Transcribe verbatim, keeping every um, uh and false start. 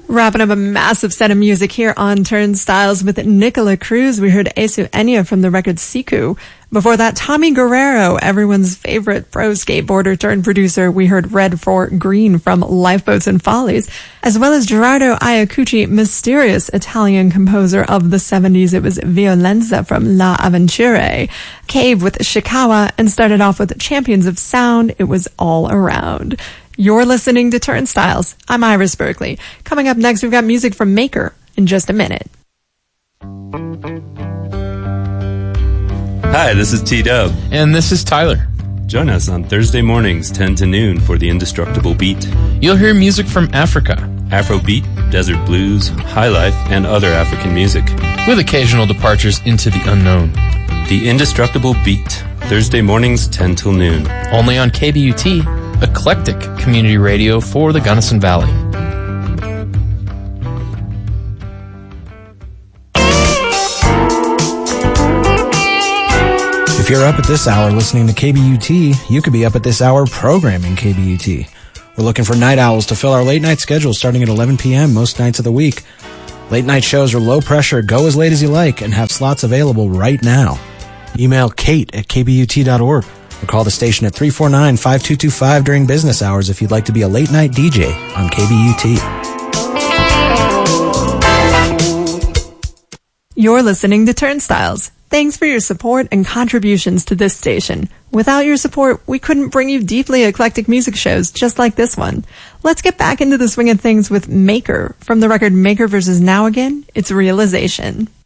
Wrapping up a massive set of music here on Turnstiles with Nicola Cruz. We heard Esu Enya from the record Siku. Before that, Tommy Guerrero, everyone's favorite pro skateboarder turned producer. We heard Red for Green from Lifeboats and Follies, as well as Gerardo Iacucci, mysterious Italian composer of the seventies. It was Violenza from La Avventure. Cave with Shikawa, and started off with Champions of Sound. It was All Around. You're listening to Turnstiles. I'm Iris Berkeley. Coming up next, we've got music from Maker in just a minute. Hi, this is T-Dub. And this is Tyler. Join us on Thursday mornings, ten to noon, for The Indestructible Beat. You'll hear music from Africa, Afrobeat, desert blues, highlife, and other African music, with occasional departures into the unknown. The Indestructible Beat, Thursday mornings, ten till noon. Only on K B U T, eclectic community radio for the Gunnison Valley. If you're up at this hour listening to K B U T, you could be up at this hour programming K B U T. We're looking for night owls to fill our late night schedule starting at eleven p.m. most nights of the week. Late night shows are low pressure, go as late as you like, and have slots available right now. Email Kate at k b u t dot org or call the station at three four nine, five two two five during business hours if you'd like to be a late night D J on K B U T. You're listening to Turnstiles. Thanks for your support and contributions to this station. Without your support, we couldn't bring you deeply eclectic music shows just like this one. Let's get back into the swing of things with Maker. From the record Maker versus Now Again, it's Realization.